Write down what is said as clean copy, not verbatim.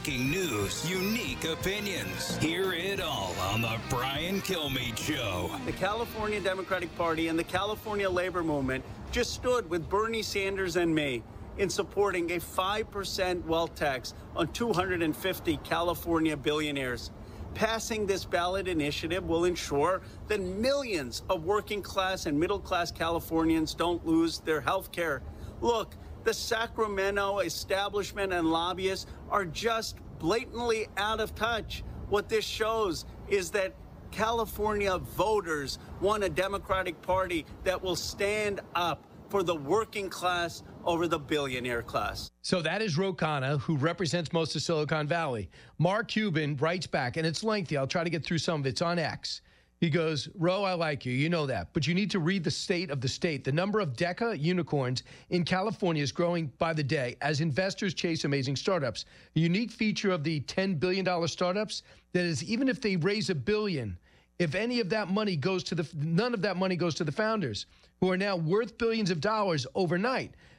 breaking news, unique opinions. Hear it all on The Brian Kilmeade Show. The California Democratic Party and the California labor movement just stood with Bernie Sanders and me in supporting a 5% wealth tax on 250 California billionaires. Passing this ballot initiative will ensure that millions of working class and middle class Californians don't lose their health care. Look, the Sacramento establishment and lobbyists are just blatantly out of touch. What this shows is that California voters want a Democratic Party that will stand up for the working class over the billionaire class. So that is Ro Khanna, who represents most of Silicon Valley. Mark Cuban writes back, and it's lengthy. I'll try to get through some of it. It's on X. He goes, Ro, I like you. You know that. But you need to read the state of the state. The number of DECA unicorns in California is growing by the day as investors chase amazing startups. A unique feature of the $10 billion startups that is even if they raise $1 billion, if any of that money goes to none of that money goes to the founders, who are now worth billions of dollars overnight.